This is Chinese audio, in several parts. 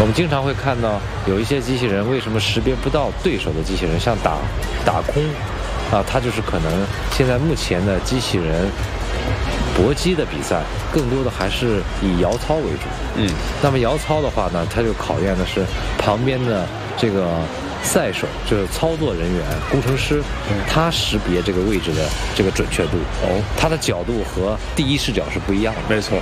我们经常会看到有一些机器人为什么识别不到对手的机器人，像打空啊，它就是可能现在目前的机器人搏击的比赛更多的还是以摇操为主。那么摇操的话呢，它就考验的是旁边的这个赛手，就是操作人员、工程师，他识别这个位置的这个准确度，他的角度和第一视角是不一样的。 没错。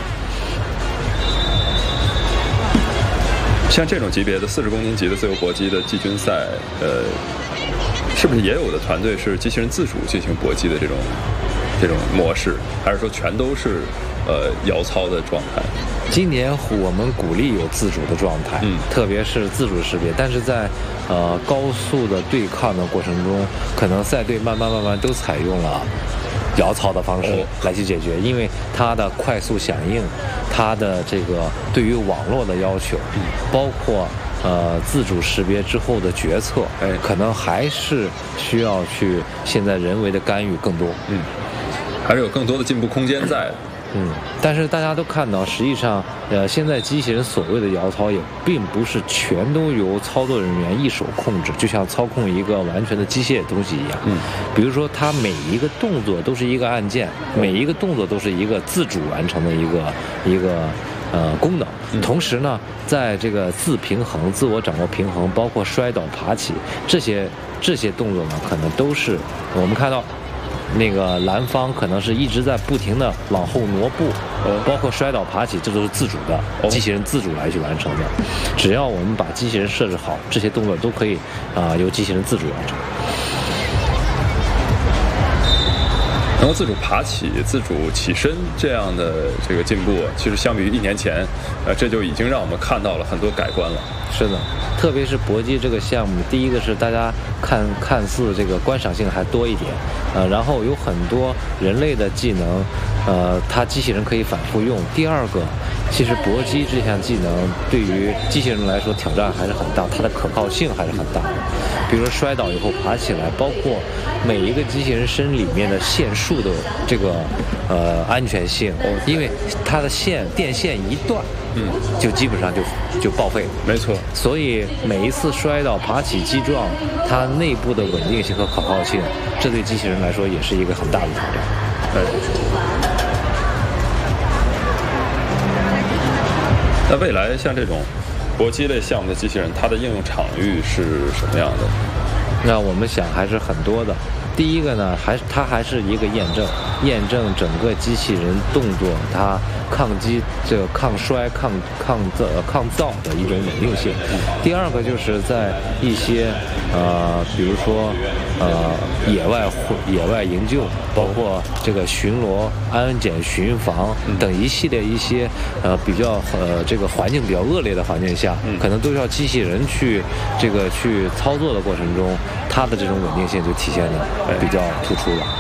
像这种级别的40公斤级的自由搏击的季军赛，是不是也有的团队是机器人自主进行搏击的这种模式，还是说全都是摇操的状态？ 今年我们鼓励有自主的状态，特别是自主识别，但是在高速的对抗的过程中，可能赛队慢慢都采用了摇操的方式来去解决，因为它的快速响应，它的这个对于网络的要求，包括自主识别之后的决策，可能还是需要去现在人为的干预更多， 还是有更多的进步空间在的。 但是大家都看到，实际上，现在机器人所谓的摇操也并不是全都由操作人员一手控制，就像操控一个完全的机械东西一样。比如说，它每一个动作都是一个按键，每一个动作都是一个自主完成的一个功能。同时呢，在这个自我掌握平衡，包括摔倒、爬起这些动作呢，可能都是我们看到。那个蓝方可能是一直在不停的往后挪步，包括摔倒爬起，这都是自主的，机器人自主来去完成的。只要我们把机器人设置好，这些动作都可以由机器人自主完成。 能够自主爬起、自主起身这样的这个进步，其实相比于1年前，这就已经让我们看到了很多改观了。 是的，特别是搏击这个项目，第一个是大家看似这个观赏性还多一点，然后有很多人类的技能，它机器人可以反复用。第二个，其实搏击这项技能对于机器人来说挑战还是很大，它的可靠性还是很大的。比如说摔倒以后爬起来，包括每一个机器人身里面的线束的这个安全性，因为它的电线一断，就基本上就报废了。 没错。 所以每一次摔倒、爬起、击撞，它内部的稳定性和可靠性，这对机器人来说也是一个很大的挑战。 那未来像这种搏击类项目的机器人，它的应用场域是什么样的？ 那我们想还是很多的。第一个呢，它还是一个验证整个机器人动作它抗摔、抗造的一种稳定性。第二个就是在一些比如说野外营救，包括这个巡逻、安检、巡防等一系列一些比较这个环境比较恶劣的环境下，可能都要机器人去操作的过程中，它的这种稳定性就体现的比较突出了。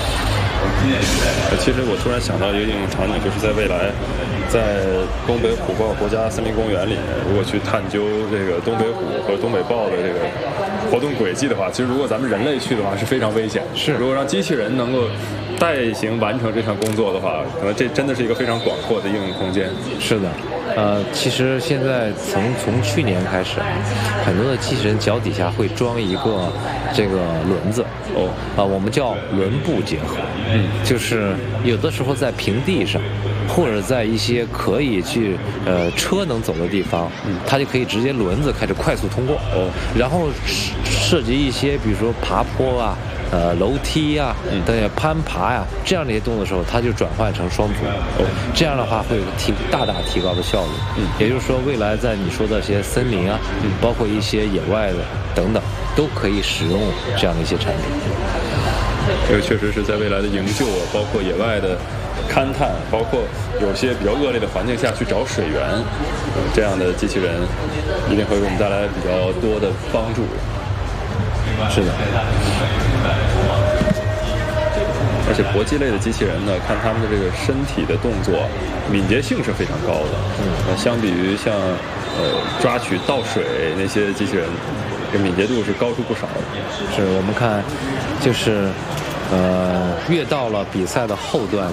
其实我突然想到一个应用场景，就是在未来，在东北虎豹国家森林公园里面，如果去探究这个东北虎和东北豹的这个活动轨迹的话，其实如果咱们人类去的话是非常危险。 是， 如果让机器人能够代行完成这项工作的话，可能这真的是一个非常广阔的应用空间。 是的。其实现在从去年开始，很多的机器人脚底下会装一个这个轮子，我们叫轮部结合，就是有的时候在平地上，或者在一些可以去车能走的地方，它就可以直接轮子开始快速通过，然后涉及一些比如说爬坡啊。楼梯呀，攀爬呀，这样的一些动作的时候，它就转换成双足。这样的话会有大大提高的效率。也就是说，未来在你说的这些森林啊，包括一些野外的等等，都可以使用这样的一些产品。 这个确实是在未来的营救啊，包括野外的勘探，包括有些比较恶劣的环境下去找水源，这样的机器人一定会给我们带来比较多的帮助。 是的。 而且搏击类的机器人呢，看他们的这个身体的动作敏捷性是非常高的。相比于像抓取倒水那些机器人，这敏捷度是高出不少的。 是我们看，就是越到了比赛的后段。